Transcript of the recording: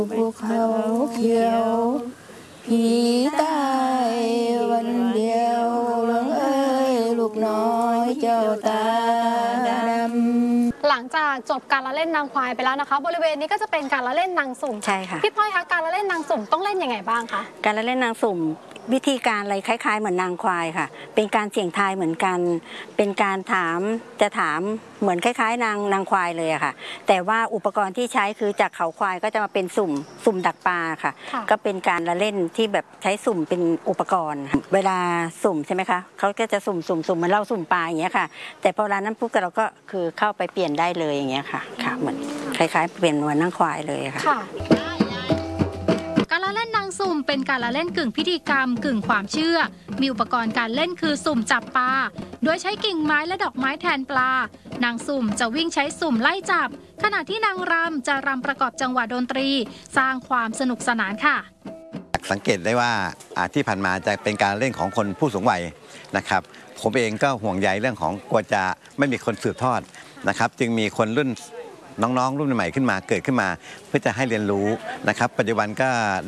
ภูเขาเขียวผีตายวันเดียวหลวงเอ้ยลูกน้อยเจ้าตาดำหลังจากจบการละเล่นนางควายไปแล้วนะคะบริเวณนี้ก็จะเป็นการละเล่นนางสุ่มใช่ค่ะพี่พ้อยคะการละเล่นนางสุ่มต้องเล่นยังไงบ้างคะการละเล่นนางสุ่มวิธีการอะไรคล้ายๆเหมือนนางควายค่ะเป็นการเสี่ยงทายเหมือนกันเป็นการถามเหมือนคล้ายๆนางควายเลยอะค่ะแต่ว่าอุปกรณ์ที่ใช้คือจากเขาควายก็จะมาเป็นสุ่มดักปลาค่ะก็เป็นการละเล่นที่แบบใช้สุ่มเป็นอุปกรณ์เวลาสุ่มใช่ไหมคะเขาก็จะสุ่มเหมือนเราสุ่มปลาอย่างเงี้ยค่ะแต่พอเวลานั้นปุ๊บเราก็คือเข้าไปเปลี่ยนได้เลยอย่างเงี้ยค่ะเหมือนคล้ายๆเปลี่ยนเหมือนนางควายเลยค่ะการละเล่นนางสุ่มเป็นการละเล่นกึ่งพิธีกรรมกึ่งความเชื่อมีอุปกรณ์การเล่นคือสุ่มจับปลาโดยใช้กิ่งไม้และดอกไม้แทนปลานางสุ่มจะวิ่งใช้สุ่มไล่จับขณะที่นางรำจะรำประกอบจังหวะดนตรีสร้างความสนุกสนานค่ะสังเกตได้ว่าที่ผ่านมาจะเป็นการเล่นของคนผู้สูงวัยนะครับผมเองก็ห่วงใยเรื่องของกลัวจะไม่มีคนสืบทอดนะครับจึงมีคนรุ่นน้องๆรุ่นใหม่ขึ้นมาเกิดขึ้นมาเพื่อจะให้เรียนรู้นะครับปัจจุบันก็